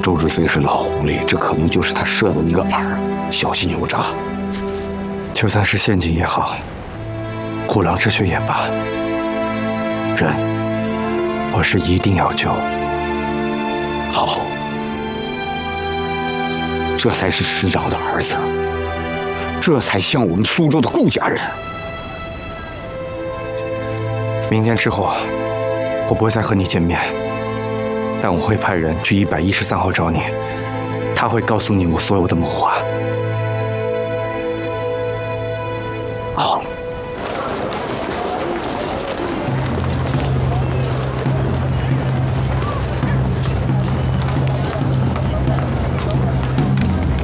周志飞是老狐狸，这可能就是他设的一个饵，小心有诈。 就算是陷阱也好，虎狼之穴也罢，人我是一定要救。 好，这才是师长的儿子，这才像我们苏州的顾家人。 明天之后，我不会再和你见面。 但我会派人去113号找你，他会告诉你我所有的谋划。 好。